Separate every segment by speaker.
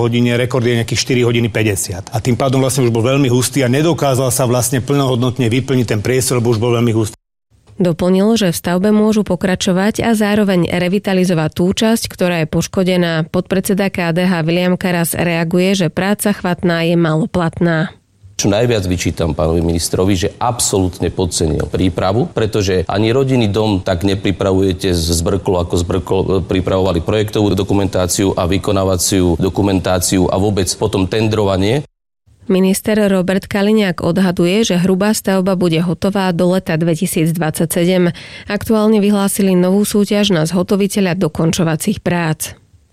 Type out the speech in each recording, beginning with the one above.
Speaker 1: hodine, rekord je nejakých 4 hodiny 50. A tým pádom vlastne už bol veľmi hustý a nedokázal sa vlastne plnohodnotne vyplniť ten priestor, lebo už bol veľmi hustý.
Speaker 2: Doplnil, že v stavbe môžu pokračovať a zároveň revitalizovať tú časť, ktorá je poškodená. Podpredseda KDH William Karas reaguje, že práca chvatná je maloplatná.
Speaker 3: Čo najviac vyčítam pánovi ministrovi, že absolútne podcenil prípravu, pretože ani rodinný dom tak nepripravujete z brklu, ako z brkol pripravovali projektovú dokumentáciu a vykonávaciu dokumentáciu a vôbec potom tendrovanie.
Speaker 2: Minister Robert Kaliňák odhaduje, že hrubá stavba bude hotová do leta 2027. Aktuálne vyhlásili novú súťaž na zhotoviteľa dokončovacích prác.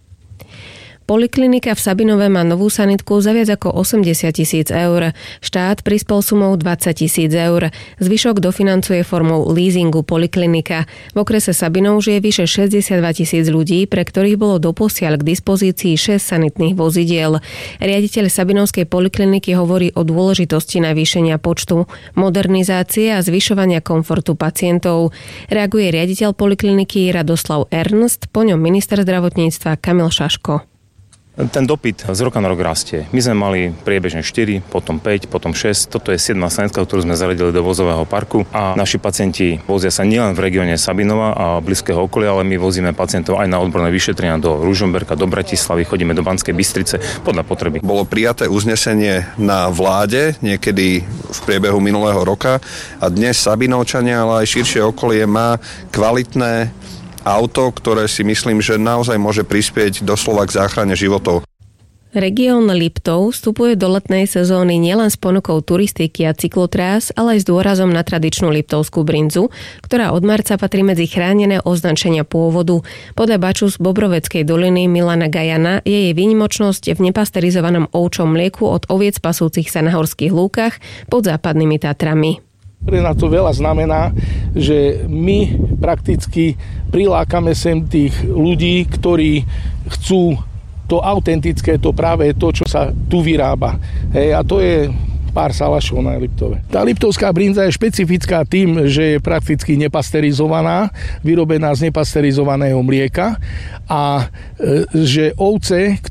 Speaker 2: Poliklinika v Sabinove má novú sanitku za viac ako 80 000 eur. Štát prispel sumou 20 000 eur. Zvyšok dofinancuje formou leasingu Poliklinika. V okrese Sabinov žije vyše 62 000 ľudí, pre ktorých bolo doposiaľ k dispozícii 6 sanitných vozidiel. Riaditeľ Sabinovskej polikliniky hovorí o dôležitosti navýšenia počtu, modernizácie a zvyšovania komfortu pacientov. Reaguje riaditeľ polikliniky Radoslav Ernst, po ňom minister zdravotníctva Kamil Šaško.
Speaker 4: Ten dopyt z roka na rok rastie. My sme mali priebežne 4, potom 5, potom 6. Toto je 7. sanitka, ktorú sme zaradili do vozového parku a naši pacienti vozia sa nielen v regióne Sabinova a blízkeho okolia, ale my vozíme pacientov aj na odborné vyšetrenia do Ružomberka, do Bratislavy, chodíme do Banskej Bystrice podľa potreby.
Speaker 5: Bolo prijaté uznesenie na vláde niekedy v priebehu minulého roka a dnes Sabinovčania, ale aj širšie okolie má kvalitné auto, ktoré si myslím, že naozaj môže prispieť doslova k záchrane životov.
Speaker 2: Región Liptov vstupuje do letnej sezóny nielen s ponukou turistiky a cyklotrás, ale aj s dôrazom na tradičnú liptovskú brinzu, ktorá od marca patrí medzi chránené označenia pôvodu. Podľa baču z Bobroveckej doliny Milana Gajana je jej výnimočnosť v nepasterizovanom ovčom mlieku od oviec pasúcich sa na horských lúkach pod západnými Tatrami.
Speaker 6: Pre nás to veľa znamená, že my prakticky prilákame sem tých ľudí, ktorí chcú to autentické, to práve to, čo sa tu vyrába. Hej, a to je pár salašov na Liptove. Tá liptovská brinza je špecifická tým, že je prakticky nepasterizovaná, vyrobená z nepasterizovaného mlieka a že ovce,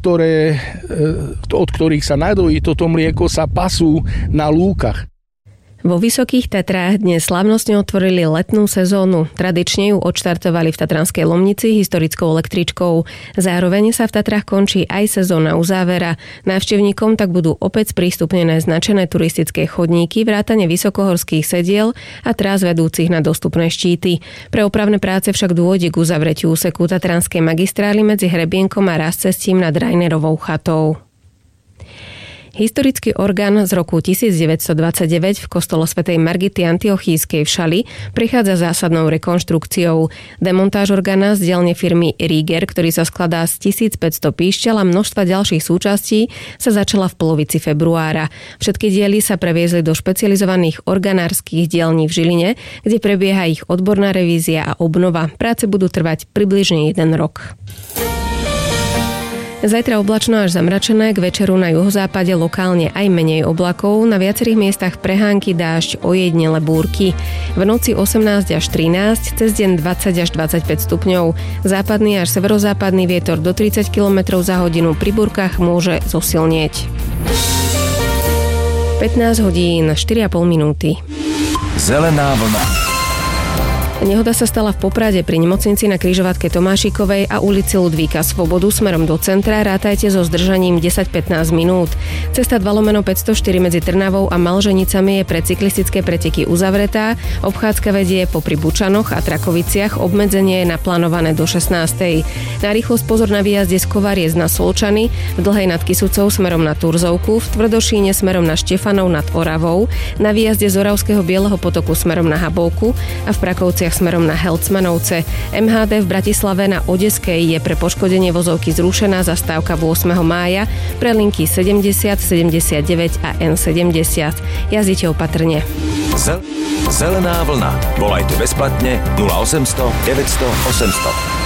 Speaker 6: od ktorých sa nadojí toto mlieko, sa pasú na lúkach.
Speaker 2: Vo Vysokých Tatrách dnes slávnostne otvorili letnú sezónu. Tradične ju odštartovali v Tatranskej Lomnici historickou električkou. Zároveň sa v Tatrách končí aj sezóna uzávera. Návštevníkom tak budú opäť sprístupnené značené turistické chodníky, vrátane vysokohorských sediel a trás vedúcich na dostupné štíty. Pre opravné práce však dôjde k uzavretiu úseku Tatranskej magistrály medzi Hrebienkom a Rastcestím nad Rajnerovou chatou. Historický orgán z roku 1929 v kostole svätej Margity Antiochískej v Šali prichádza zásadnou rekonštrukciou. Demontáž orgána z dielne firmy Rieger, ktorý sa skladá z 1500 píšťal a množstva ďalších súčastí, sa začala v polovici februára. Všetky diely sa previezli do špecializovaných organárskych dielní v Žiline, kde prebieha ich odborná revízia a obnova. Práce budú trvať približne 1 rok. Zajtra oblačno až zamračené, k večeru na juhozápade lokálne aj menej oblakov, na viacerých miestach prehánky, dážď, ojedinele búrky. V noci 18 až 13, cez deň 20 až 25 stupňov. Západný až severozápadný vietor do 30 km za hodinu, pri búrkach môže zosilnieť. 15 hodín, 4,5 minúty.
Speaker 7: Zelená vlna.
Speaker 2: Nehoda sa stala v Poprade pri nemocnici na križovatke Tomášikovej a ulici Ludvíka Svobodu smerom do centra. Rátajte so zdržaním 10-15 minút. Cesta 2/504 medzi Trnavou a Malženicami je pre cyklistické preteky uzavretá. Obchádzka vedie popri Bučanoch a Trakoviciach. Obmedzenie je naplánované do 16. Na rýchlosť pozor na výjazde z Kovariec na Solčany, v Dlhej nad Kysucou smerom na Turzovku, v Tvrdošíne smerom na Štefanov nad Oravou, na výjazde z Oravského Bieleho potoku smerom na Habovku a v Prakovciach smerom na Helcmanovce. MHD v Bratislave na Odeskej je pre poškodenie vozovky zrušená zastávka 8. mája pre linky 70, 79 a N70. Jazdite opatrne.
Speaker 7: Zelená vlna. Volajte bezplatne 0800 900 800.